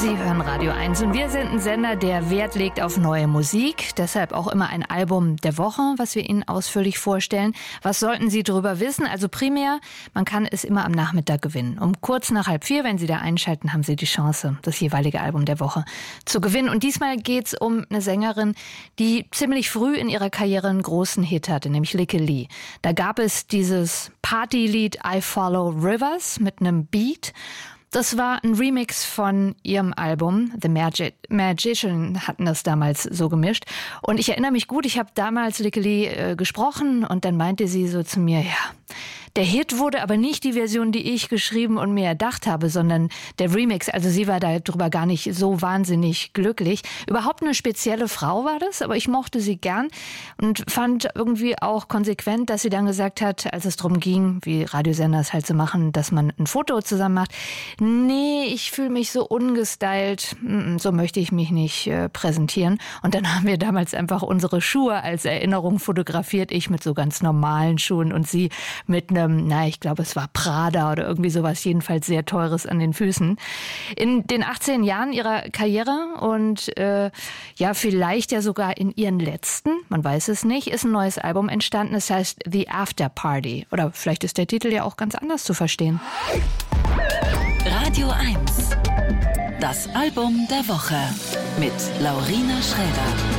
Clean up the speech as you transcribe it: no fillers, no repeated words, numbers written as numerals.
Sie hören Radio 1 und wir sind ein Sender, der Wert legt auf neue Musik. Deshalb auch immer ein Album der Woche, was wir Ihnen ausführlich vorstellen. Was sollten Sie darüber wissen? Also primär, man kann es immer am Nachmittag gewinnen. Um kurz nach 3:30, wenn Sie da einschalten, haben Sie die Chance, das jeweilige Album der Woche zu gewinnen. Und diesmal geht es um eine Sängerin, die ziemlich früh in ihrer Karriere einen großen Hit hatte, nämlich Lykke Li. Da gab es dieses Partylied I Follow Rivers mit einem Beat. Das war ein Remix von ihrem Album. The Magician hatten das damals so gemischt. Und ich erinnere mich gut, ich habe damals Lykke Li gesprochen und dann meinte sie so zu mir, ja, der Hit wurde aber nicht die Version, die ich geschrieben und mir erdacht habe, sondern der Remix. Also sie war darüber gar nicht so wahnsinnig glücklich. Überhaupt eine spezielle Frau war das, aber ich mochte sie gern und fand irgendwie auch konsequent, dass sie dann gesagt hat, als es darum ging, wie Radiosender es halt so machen, dass man ein Foto zusammen macht. Nee, ich fühle mich so ungestylt, so möchte ich mich nicht präsentieren. Und dann haben wir damals einfach unsere Schuhe als Erinnerung fotografiert. Ich mit so ganz normalen Schuhen und sie mit einem, ich glaube, es war Prada oder irgendwie sowas, jedenfalls sehr Teures an den Füßen. In den 18 Jahren ihrer Karriere und vielleicht ja sogar in ihren letzten, man weiß es nicht, ist ein neues Album entstanden. Das heißt The After Party. Oder vielleicht ist der Titel ja auch ganz anders zu verstehen. Radio 1. Das Album der Woche mit Laurina Schräder.